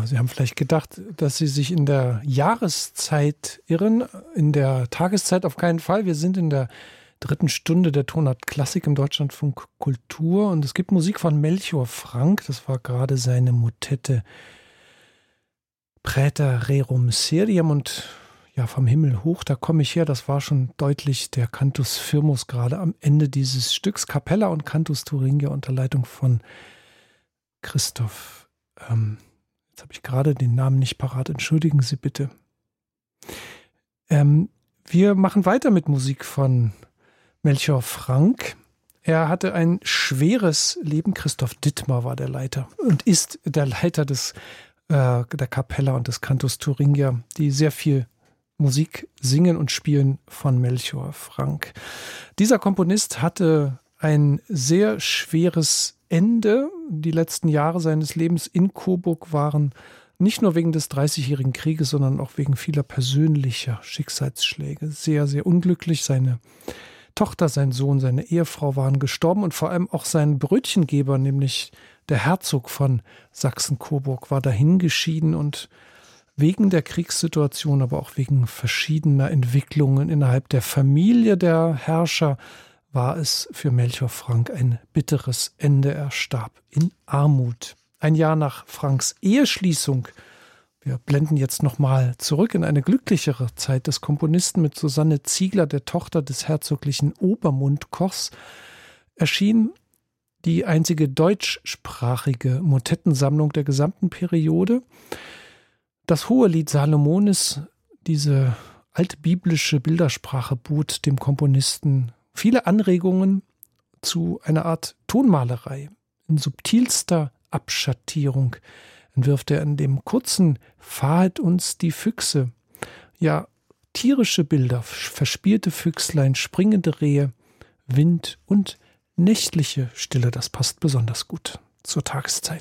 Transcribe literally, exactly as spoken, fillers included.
Ja, Sie haben vielleicht gedacht, dass Sie sich in der Jahreszeit irren. In der Tageszeit auf keinen Fall. Wir sind in der dritten Stunde der Tonart Klassik im Deutschlandfunk Kultur und es gibt Musik von Melchior Frank. Das war gerade seine Motette Praeter rerum seriam und ja, vom Himmel hoch, da komme ich her. Das war schon deutlich der Cantus Firmus gerade am Ende dieses Stücks. Capella und Cantus Thuringia unter Leitung von Christoph. Ähm, jetzt habe ich gerade den Namen nicht parat. Entschuldigen Sie bitte. Ähm, wir machen weiter mit Musik von Melchior Frank. Er hatte ein schweres Leben. Christoph Dittmar war der Leiter und ist der Leiter des, äh, der Capella und des Cantus Thuringia, die sehr viel Musik singen und spielen von Melchior Frank. Dieser Komponist hatte ein sehr schweres Ende. Die letzten Jahre seines Lebens in Coburg waren nicht nur wegen des Dreißigjährigen Krieges, sondern auch wegen vieler persönlicher Schicksalsschläge sehr, sehr unglücklich. Seine Tochter, sein Sohn, seine Ehefrau waren gestorben und vor allem auch sein Brötchengeber, nämlich der Herzog von Sachsen-Coburg, war dahingeschieden und wegen der Kriegssituation, aber auch wegen verschiedener Entwicklungen innerhalb der Familie der Herrscher war es für Melchior Frank ein bitteres Ende. Er starb in Armut. Ein Jahr nach Franks Eheschließung, wir blenden jetzt nochmal zurück in eine glücklichere Zeit des Komponisten mit Susanne Ziegler, der Tochter des herzoglichen Obermundkochs, erschien die einzige deutschsprachige Motettensammlung der gesamten Periode. Das Hohelied Salomonis, diese altbiblische Bildersprache, bot dem Komponisten viele Anregungen zu einer Art Tonmalerei. In subtilster Abschattierung entwirft er in dem kurzen Fahet uns die Füchse, ja tierische Bilder, verspielte Füchslein, springende Rehe, Wind und nächtliche Stille. Das passt besonders gut zur Tageszeit.